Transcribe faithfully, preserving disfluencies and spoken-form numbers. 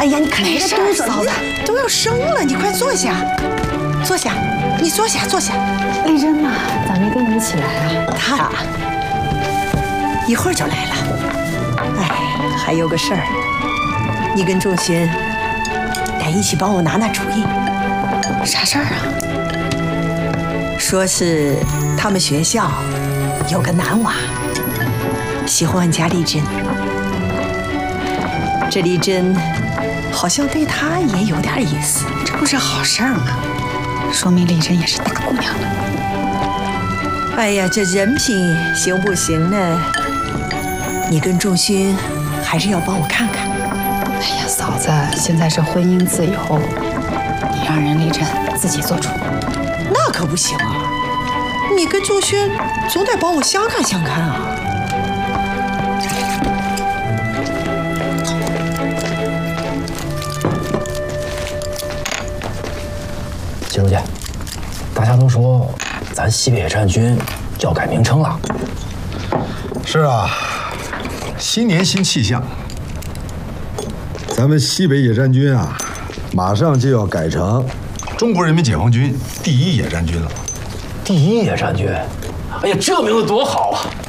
哎呀，你看你这动作， 嫂子都要生了，你快坐下，坐下，你坐下，坐下。 丽珍呢？咋没跟你一起来啊？ 她一会儿就来了。哎，还有个事儿，你跟仲勋得一起帮我拿拿主意。 啥事儿啊？ 说是他们学校有个男娃喜欢俺家丽珍，这丽珍好像对他也有点意思， 这不是好事儿吗？说明丽珍也是大姑娘了。 哎呀，这人品行不行呢？你跟仲勋还是要帮我看看。 哎呀，嫂子，现在是婚姻自由，你让人丽珍自己做主。 那可不行啊！你跟仲勋总得帮我相看相看啊。 季书记，大家都说咱西北野战军要改名称了。 是啊，新年新气象，咱们西北野战军啊，马上就要改成中国人民解放军第一野战军了。 第一野战军，哎呀，这名字多好啊！